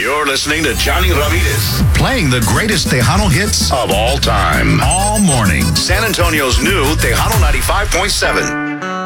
You're listening to Johnny Ramirez, Playing the greatest Tejano hits of all time. all morning. San Antonio's new Tejano 95.7.